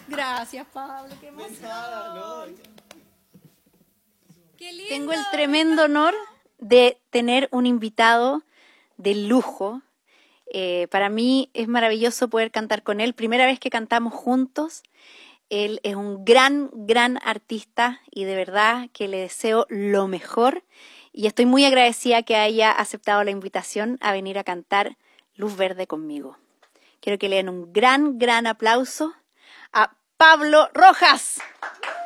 Gracias, Pablo, qué emoción. Qué lindo. Tengo el tremendo honor de tener un invitado de lujo. Para mí es maravilloso poder cantar con él. Primera vez que cantamos juntos. Él es un gran artista y de verdad que le deseo lo mejor. Y estoy muy agradecida que haya aceptado la invitación a venir a cantar Luz Verde conmigo. Quiero que le den un gran aplauso a Pablo Rojas.